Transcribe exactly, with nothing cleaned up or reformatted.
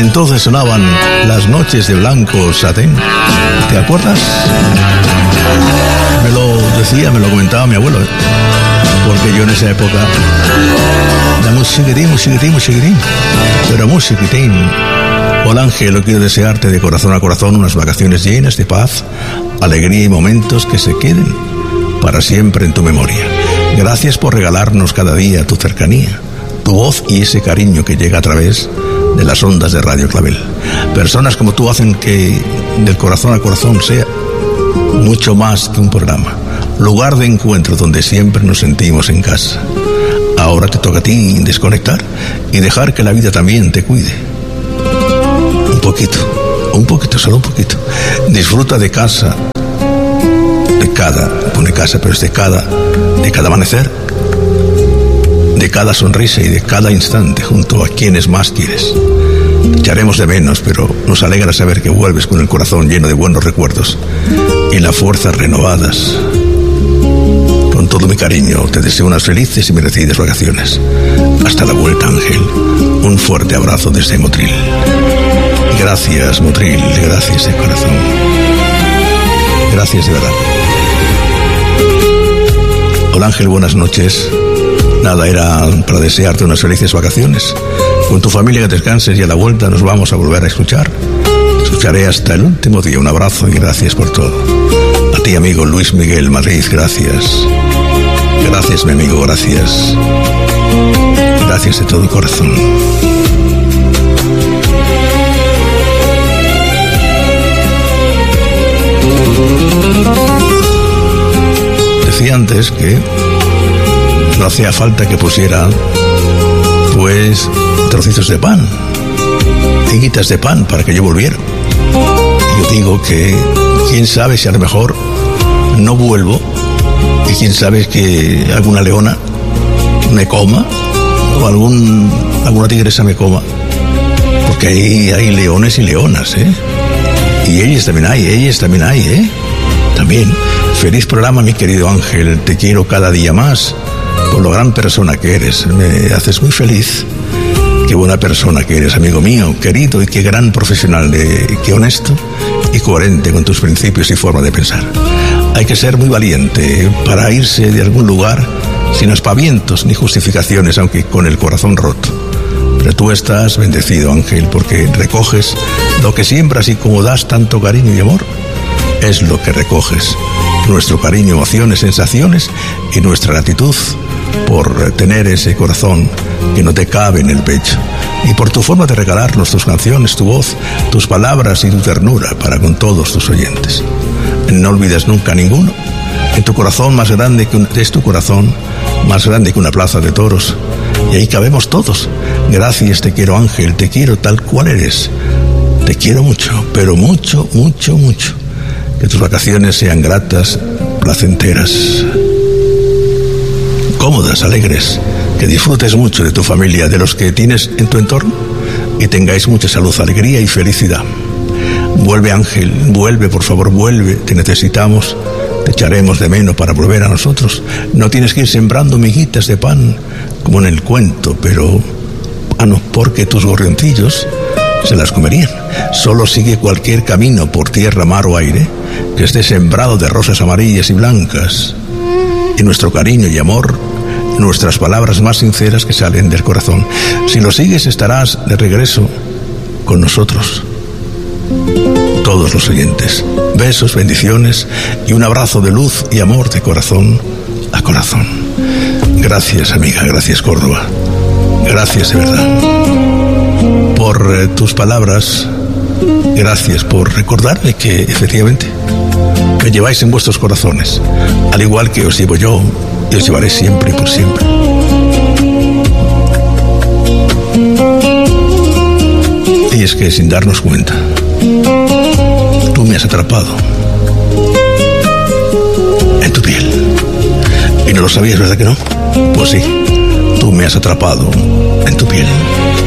Entonces sonaban Las noches de blanco satén. ¿Te acuerdas? Me lo decía, me lo comentaba mi abuelo, ¿eh? Porque yo en esa época era muy chiquitín, muy chiquitín, muy chiquitín, pero muy chiquitín. Hola Ángel, lo quiero desearte de corazón a corazón unas vacaciones llenas de paz, alegría y momentos que se queden para siempre en tu memoria. Gracias por regalarnos cada día tu cercanía, tu voz y ese cariño que llega a través de las ondas de Radio Clavel. Personas como tú hacen que del corazón a corazón sea mucho más que un programa, lugar de encuentro donde siempre nos sentimos en casa. Ahora te toca a ti desconectar y dejar que la vida también te cuide. Un poquito, un poquito, solo un poquito. Disfruta de casa, de cada, pone casa, pero es de cada, de cada amanecer, de cada sonrisa y de cada instante junto a quienes más quieres. Te echaremos de menos, pero nos alegra saber que vuelves con el corazón lleno de buenos recuerdos y las fuerzas renovadas. Con todo mi cariño, te deseo unas felices y merecidas vacaciones. Hasta la vuelta, Ángel. Un fuerte abrazo desde Motril. Gracias, Motril, gracias de corazón. Gracias de verdad. Hola, Ángel, buenas noches. Nada, era para desearte unas felices vacaciones. Con tu familia que descanses y a la vuelta nos vamos a volver a escuchar. Te escucharé hasta el último día. Un abrazo y gracias por todo. A ti, amigo Luis Miguel Madrid, gracias. Gracias, mi amigo, gracias. Gracias de todo corazón. Decía antes que no hacía falta que pusiera pues trocitos de pan, tiguitas de pan para que yo volviera. Yo digo que quién sabe si a lo mejor no vuelvo y quién sabe que alguna leona me coma o algún, alguna tigresa me coma, porque ahí hay leones y leonas, ¿eh? Y ellas también hay, ellas también hay, ¿eh? También. Feliz programa, mi querido Ángel. Te quiero cada día más por lo gran persona que eres. Me haces muy feliz. Qué buena persona que eres, amigo mío, querido, y qué gran profesional, de, qué honesto y coherente con tus principios y forma de pensar. Hay que ser muy valiente para irse de algún lugar sin aspavientos ni justificaciones, aunque con el corazón roto. Pero tú estás bendecido, Ángel, porque recoges lo que siembras y como das tanto cariño y amor, es lo que recoges. Nuestro cariño, emociones, sensaciones y nuestra gratitud por tener ese corazón que no te cabe en el pecho y por tu forma de regalarnos tus canciones, tu voz, tus palabras y tu ternura para con todos tus oyentes. No olvides nunca ninguno. En tu corazón más grande que un, es tu corazón más grande que una plaza de toros y ahí cabemos todos. Gracias, te quiero, Ángel, te quiero tal cual eres. Te quiero mucho, pero mucho, mucho, mucho. Que tus vacaciones sean gratas, placenteras, cómodas, alegres. Que disfrutes mucho de tu familia, de los que tienes en tu entorno y tengáis mucha salud, alegría y felicidad. Vuelve, Ángel, vuelve, por favor, vuelve. Te necesitamos, te echaremos de menos para volver a nosotros. No tienes que ir sembrando miguitas de pan como en el cuento, pero... Ah, no, porque tus gorrioncillos se las comerían. Solo sigue cualquier camino por tierra, mar o aire que esté sembrado de rosas amarillas y blancas, y nuestro cariño y amor, nuestras palabras más sinceras que salen del corazón. Si lo sigues estarás de regreso con nosotros, todos los oyentes. Besos, bendiciones y un abrazo de luz y amor de corazón a corazón. Gracias, amiga, gracias, Córdoba. Gracias de verdad por eh, tus palabras. Gracias por recordarme que efectivamente me lleváis en vuestros corazones, al igual que os llevo yo y os llevaré siempre y por siempre. Y es que sin darnos cuenta, tú me has atrapado en tu piel. Y no lo sabías, ¿verdad que no? Pues sí, tú me has atrapado en tu piel.